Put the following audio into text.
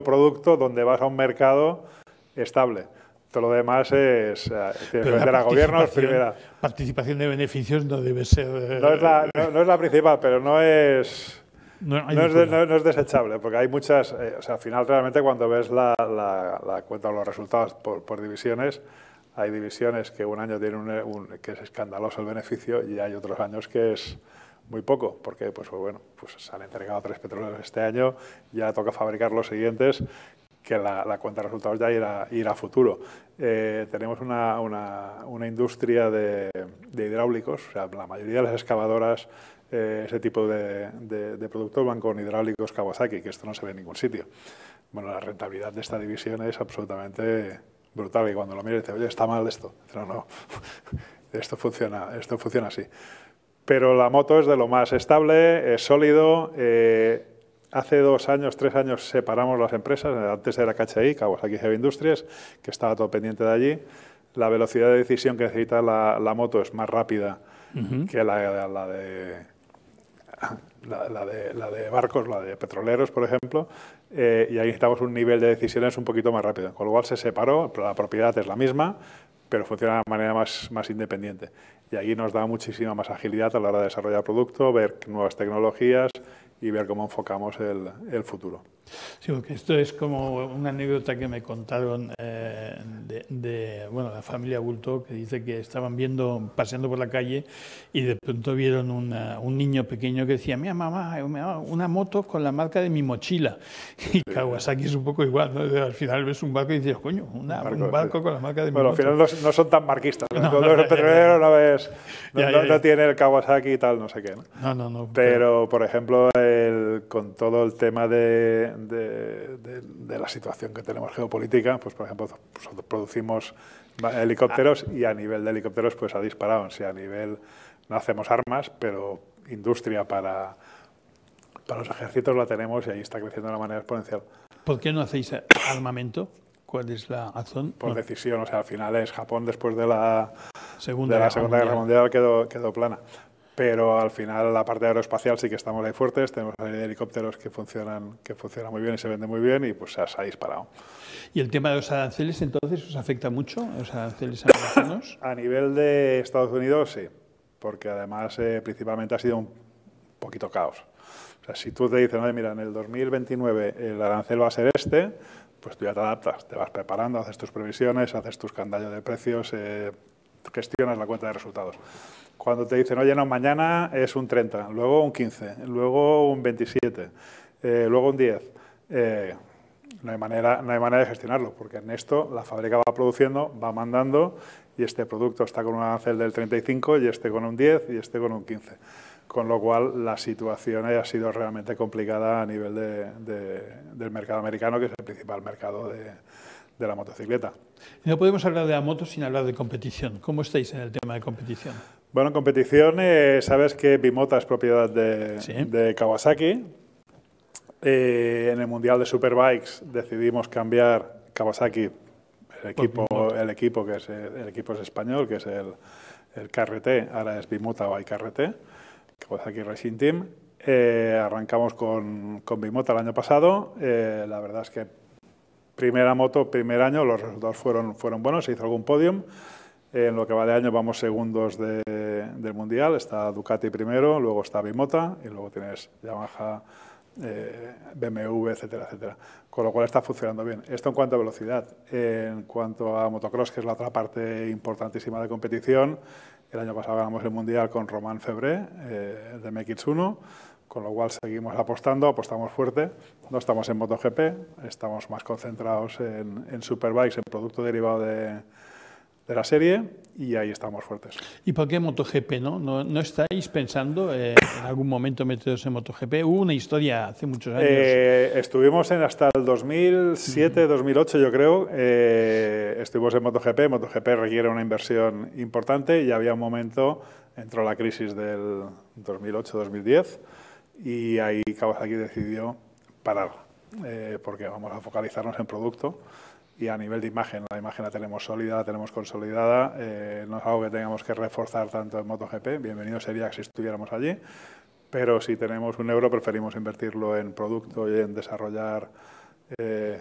producto donde vas a un mercado estable. Todo lo demás es tienes que vender a gobiernos, primera. Participación de beneficios no debe ser... No es la principal, pero no es desechable, porque hay muchas... o sea, al final, realmente, cuando ves la cuenta o los resultados por divisiones, hay divisiones que un año tienen que es escandaloso el beneficio y hay otros años que es muy poco, porque pues se han entregado 3 petroleros este año, ya toca fabricar los siguientes, que la cuenta de resultados ya irá a futuro. Tenemos una industria de hidráulicos, o sea, la mayoría de las excavadoras, ese tipo de productos van con hidráulicos Kawasaki, que esto no se ve en ningún sitio. Bueno, la rentabilidad de esta división es absolutamente brutal, y cuando lo miras dices, oye, está mal esto. No, esto funciona así. Pero la moto es de lo más estable, es sólido. Hace 2 años, 3 años separamos las empresas. Antes era KHI, Kawasaki Heavy Industries, que estaba todo pendiente de allí. La velocidad de decisión que necesita la moto es más rápida que la de barcos, la de petroleros, por ejemplo, y ahí necesitamos un nivel de decisiones un poquito más rápido. Con lo cual se separó, la propiedad es la misma, pero funciona de manera más independiente. Y ahí nos da muchísima más agilidad a la hora de desarrollar producto, ver nuevas tecnologías y ver cómo enfocamos el futuro. Sí, porque esto es como una anécdota que me contaron de la familia Bulto, que dice que estaban paseando por la calle y de pronto vieron un niño pequeño que decía, mira mamá, una moto con la marca de mi mochila. Y Kawasaki es un poco igual, ¿no? Al final ves un barco y dices, coño, un barco con la marca de mi moto. Al final no son tan marquistas. Los petroleros no ves, no tiene el Kawasaki y tal, no sé qué. No. Pero, por ejemplo, con todo el tema de la situación que tenemos geopolítica, pues por ejemplo, nosotros producimos helicópteros y a nivel de helicópteros pues ha disparado. O sea, a nivel, no hacemos armas, pero industria para los ejércitos la tenemos y ahí está creciendo de una manera exponencial. ¿Por qué no hacéis armamento? ¿Cuál es la razón? Por decisión, o sea, al final es Japón después de la Segunda Guerra Mundial quedó plana. Pero al final la parte aeroespacial sí que estamos ahí fuertes, tenemos helicópteros que funcionan muy bien y se venden muy bien y pues se ha disparado. ¿Y el tema de los aranceles entonces os afecta mucho, los aranceles americanos? A nivel de Estados Unidos sí, porque además principalmente ha sido un poquito caos. O sea, si tú te dices, no, mira, en el 2029 el arancel va a ser este, pues tú ya te adaptas, te vas preparando, haces tus previsiones, haces tus candallos de precios, gestionas la cuenta de resultados. Cuando te dicen, oye, no, mañana es un 30, luego un 15, luego un 27, luego un 10, no hay manera de gestionarlo, porque en esto la fábrica va produciendo, va mandando, y este producto está con un arancel del 35, y este con un 10, y este con un 15. Con lo cual, la situación ha sido realmente complicada a nivel del mercado americano, que es el principal mercado de la motocicleta. No podemos hablar de la moto sin hablar de competición. ¿Cómo estáis en el tema de competición? Bueno, en competición, sabes que Bimota es propiedad de Kawasaki. En el Mundial de Superbikes decidimos cambiar Kawasaki, el equipo es español, que es el KRT, ahora es Bimota by KRT, Kawasaki Racing Team. Arrancamos con Bimota el año pasado. La verdad es que primera moto, primer año, los resultados fueron buenos, se hizo algún podium. En lo que va de año vamos segundos del Mundial, está Ducati primero, luego está Bimota y luego tienes Yamaha, BMW, etcétera, etcétera. Con lo cual está funcionando bien. Esto en cuanto a velocidad. En cuanto a motocross, que es la otra parte importantísima de competición, el año pasado ganamos el Mundial con Romain Febré, de MX1, con lo cual seguimos apostamos fuerte. No estamos en MotoGP, estamos más concentrados en Superbikes, en producto derivado de la serie, y ahí estamos fuertes. ¿Y por qué MotoGP? ¿No estáis pensando en algún momento meteros en MotoGP? Hubo una historia hace muchos años. Estuvimos hasta el 2007, 2008 yo creo, estuvimos en MotoGP. MotoGP requiere una inversión importante y había un momento, entró la crisis del 2008-2010 y ahí Kawasaki decidió parar, porque vamos a focalizarnos en producto. Y a nivel de imagen, la imagen la tenemos sólida, la tenemos consolidada, no es algo que tengamos que reforzar tanto en MotoGP, bienvenido sería que si estuviéramos allí, pero si tenemos €1 preferimos invertirlo en producto y en desarrollar Eh,